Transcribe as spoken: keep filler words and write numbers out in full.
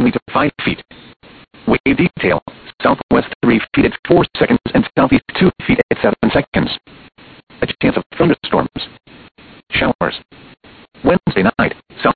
increasingly to five feet. Wave detail, southwest three feet at four seconds and southeast two feet at seven